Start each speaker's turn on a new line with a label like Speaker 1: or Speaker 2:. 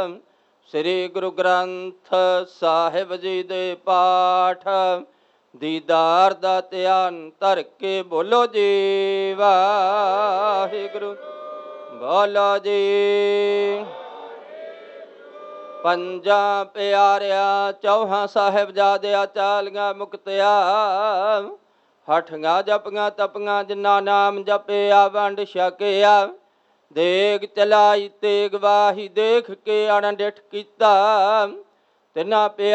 Speaker 1: ਸ੍ਰੀ ਗੁਰੂ ਗ੍ਰੰਥ ਸਾਹਿਬ ਜੀ ਦੇ ਪਾਠ ਦੀਦਾਰ ਦਾ ਧਿਆਨ ਧਰ ਕੇ ਬੋਲੋ ਜੀ ਵਾਹਿਗੁਰੂ। ਬੋਲੋ ਜੀ। ਪੰਜਾਂ ਪਿਆਰਿਆਂ ਚੌਹਾਂ ਸਾਹਿਬਜ਼ਾਦਿਆਂ ਚਾਲੀਆਂ ਮੁਕਤਿਆਂ ਹਠੀਆਂ ਜਪੀਆਂ ਤਪੀਆਂ ਜਿਨ੍ਹਾਂ ਨਾਮ ਜਪਿਆ ਵੰਡ ਛਕਿਆ। ਦੇਗ ਚਲਾਈ ਤੇਗ ਵਾਹੀ ਦੇਖ ਕੇ ਅਣਡਿੱਠ ਕੀਤਾ ਤਿਨਾਂ